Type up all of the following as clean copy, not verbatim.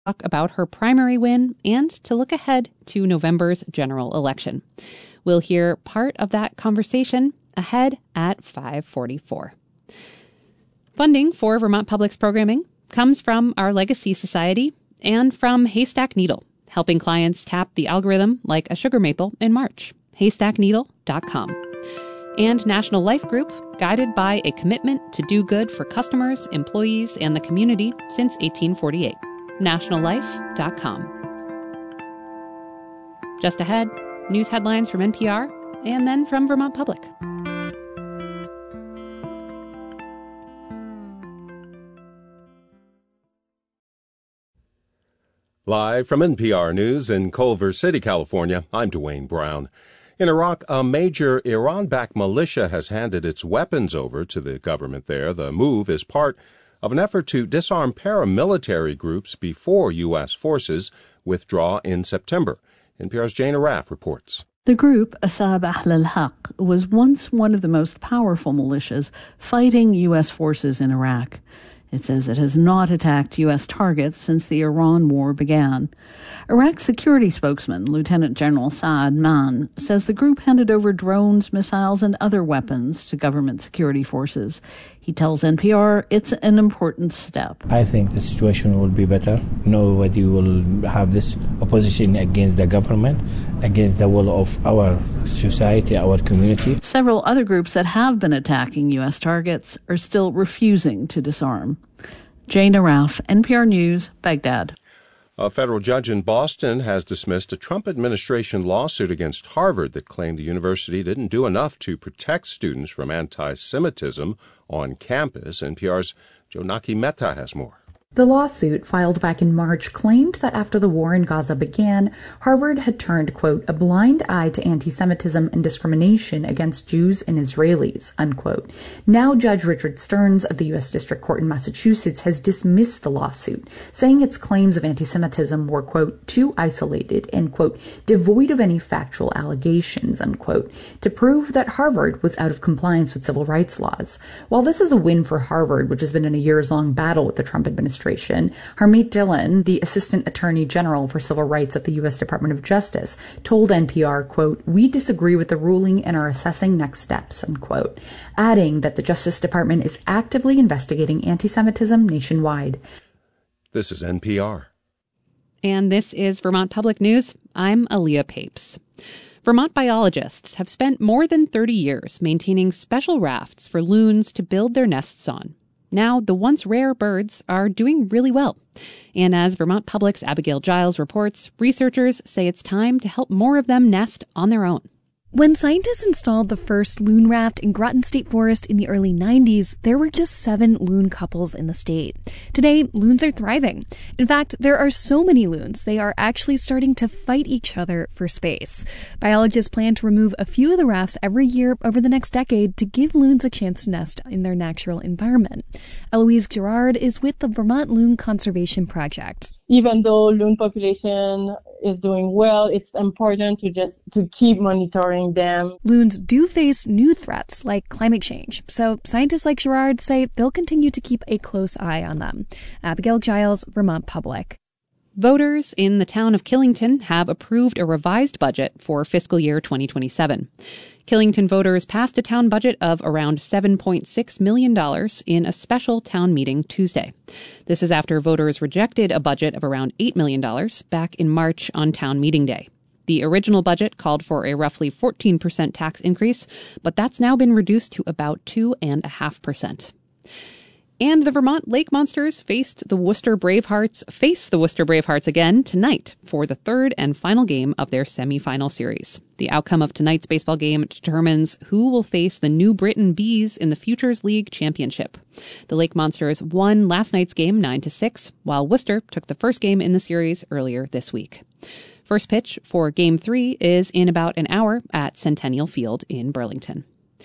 talk about her primary win and to look ahead to November's general election. We'll hear part of that conversation ahead at 5:44. Funding for Vermont Public's programming comes from our Legacy Society and from Haystack Needle, helping clients tap the algorithm like a sugar maple in March. HaystackNeedle.com. And National Life Group, guided by a commitment to do good for customers, employees, and the community since 1848. NationalLife.com. Just ahead, news headlines from NPR and then from Vermont Public. Live from NPR News in Culver City, California, I'm Dwayne Brown. In Iraq, a major Iran-backed militia has handed its weapons over to the government there. The move is part of an effort to disarm paramilitary groups before U.S. forces withdraw in September. NPR's Jane Arraf reports. The group, Asab Ahl al-Haq, was once one of the most powerful militias fighting U.S. forces in Iraq. It says it has not attacked U.S. targets since the Iran war began. Iraq's security spokesman, Lieutenant General Saad Mann, says the group handed over drones, missiles, and other weapons to government security forces. He tells NPR it's an important step. I think the situation will be better. Nobody will have this opposition against the government, against the will of our society, our community. Several other groups that have been attacking U.S. targets are still refusing to disarm. Jane Arraf, NPR News, Baghdad. A federal judge in Boston has dismissed a Trump administration lawsuit against Harvard that claimed the university didn't do enough to protect students from anti-Semitism on campus. NPR's Jonaki Mehta has more. The lawsuit, filed back in March, claimed that after the war in Gaza began, Harvard had turned, quote, a blind eye to anti-Semitism and discrimination against Jews and Israelis, unquote. Now Judge Richard Stearns of the U.S. District Court in Massachusetts has dismissed the lawsuit, saying its claims of anti-Semitism were, quote, too isolated and, quote, devoid of any factual allegations, unquote, to prove that Harvard was out of compliance with civil rights laws. While this is a win for Harvard, which has been in a years-long battle with the Trump administration, Harmeet Dillon, the Assistant Attorney General for Civil Rights at the U.S. Department of Justice, told NPR, quote, we disagree with the ruling and are assessing next steps, unquote, adding that the Justice Department is actively investigating anti-Semitism nationwide. This is NPR. And this is Vermont Public News. I'm Aaliyah Papes. Vermont biologists have spent more than 30 years maintaining special rafts for loons to build their nests on. Now, the once rare birds are doing really well. And as Vermont Public's Abigail Giles reports, researchers say it's time to help more of them nest on their own. When scientists installed the first loon raft in Groton State Forest in the early 90s, there were just 7 loon couples in the state. Today, loons are thriving. In fact, there are so many loons, they are actually starting to fight each other for space. Biologists plan to remove a few of the rafts every year over the next decade to give loons a chance to nest in their natural environment. Eloise Gerard is with the Vermont Loon Conservation Project. Even though loon population is doing well, it's important to keep monitoring them. Loons do face new threats like climate change, so scientists like Gerard say they'll continue to keep a close eye on them. Abigail Giles, Vermont Public. Voters in the town of Killington have approved a revised budget for fiscal year 2027. Killington voters passed a town budget of around $7.6 million in a special town meeting Tuesday. This is after voters rejected a budget of around $8 million back in March on town meeting day. The original budget called for a roughly 14% tax increase, but that's now been reduced to about 2.5%. And the Vermont Lake Monsters face the Worcester Bravehearts again tonight for the third and final game of their semifinal series. The outcome of tonight's baseball game determines who will face the New Britain Bees in the Futures League Championship. The Lake Monsters won last night's game 9-6, while Worcester took the first game in the series earlier this week. First pitch for Game 3 is in about an hour at Centennial Field in Burlington.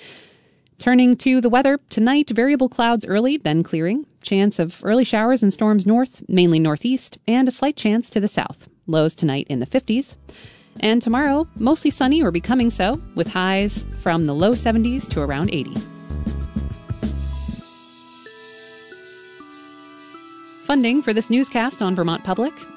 Turning to the weather, tonight, variable clouds early, then clearing. Chance of early showers and storms north, mainly northeast, and a slight chance to the south. Lows tonight in the 50s. And tomorrow, mostly sunny or becoming so, with highs from the low 70s to around 80. Funding for this newscast on Vermont Public